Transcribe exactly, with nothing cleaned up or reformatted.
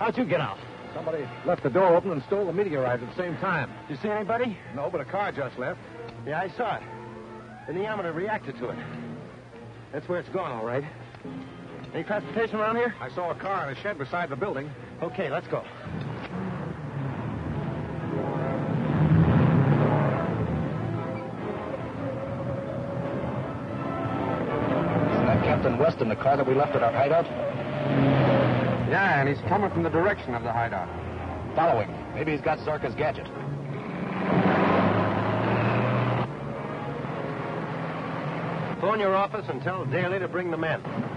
How'd you get out? Somebody left the door open and stole the meteorite at the same time. Did you see anybody? No, but a car just left. Yeah, I saw it. The neometer reacted to it. That's where it's going, all right. Any transportation around here? I saw a car in a shed beside the building. Okay, let's go. Isn't that Captain West in the car that we left at our hideout? Yeah, and he's coming from the direction of the hideout. Follow him. Maybe he's got Zorka's gadget. Phone your office and tell Daly to bring the men.